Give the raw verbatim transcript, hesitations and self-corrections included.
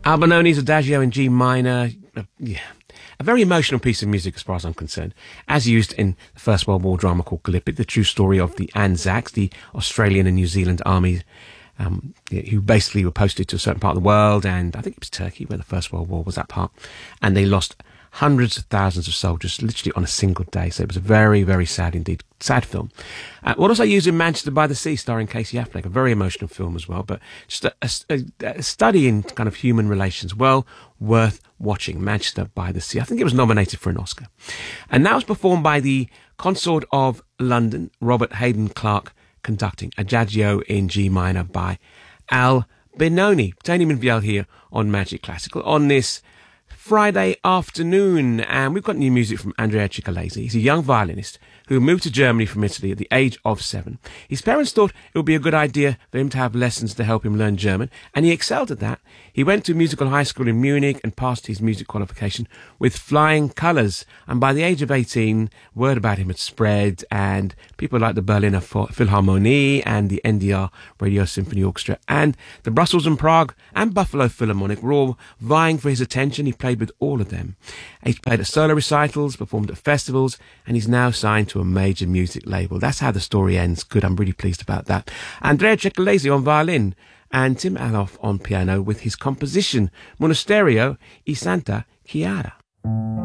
Albinoni's Adagio in G minor, uh, yeah, a very emotional piece of music as far as I'm concerned, as used in the First World War drama called Gallipoli, the true story of the Anzacs, the Australian and New Zealand armies, um, who basically were posted to a certain part of the world, and I think it was Turkey where the First World War was that part, and they lost hundreds of thousands of soldiers literally on a single day. So it was a very, very sad indeed, sad film. Uh, what else I use in Manchester by the Sea, starring Casey Affleck, a very emotional film as well, but just a, a, a study in kind of human relations, well worth watching. Manchester by the Sea. I think it was nominated for an Oscar. And that was performed by the Consort of London, Robert Hayden Clark, conducting Adagio in G minor by Al Benoni. Tony Minviel here on Magic Classical on this Friday afternoon, and we've got new music from Andrea Ciccolesi. He's a young violinist who moved to Germany from Italy at the age of seven. His parents thought it would be a good idea for him to have lessons to help him learn German, and he excelled at that. He went to musical high school in Munich and passed his music qualification with flying colours, and by the age of eighteen, word about him had spread, and people like the Berliner Philharmonie and the N D R Radio Symphony Orchestra and the Brussels and Prague and Buffalo Philharmonic were all vying for his attention. He played with all of them. He's played at solo recitals, performed at festivals, and he's now signed to a major music label. That's how the story ends. Good, I'm really pleased about that. Andrea Ciccolesi on violin and Tim Aloff on piano with his composition Monasterio e Santa Chiara.